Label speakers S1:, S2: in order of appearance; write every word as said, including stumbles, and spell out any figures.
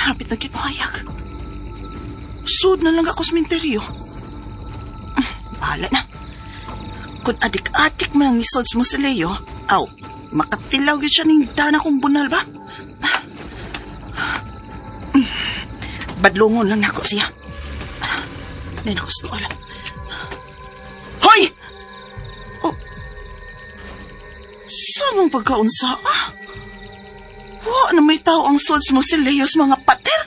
S1: hapit na kinuhayag. Sud na lang ako sa minteryo. Bahala na. Kung adik-adik man ang nisods mo sa Leo, aw, makatilaw yun siya ng dana kong bunal ba? Badlungon lang ako siya. Then ako sa wala. Hoy! Oh, saan mong pagkaunsa? Ah? Wa na may tao ang sods mo si Leo sa mga pater?